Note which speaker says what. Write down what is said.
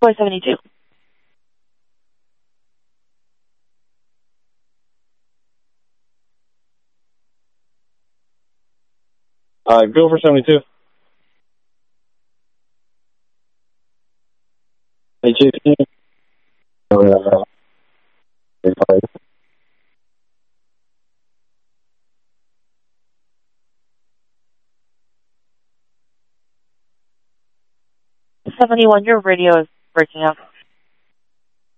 Speaker 1: 472.
Speaker 2: Go for 72. Hey, Chief. Fine.
Speaker 1: 71, your radio is breaking up.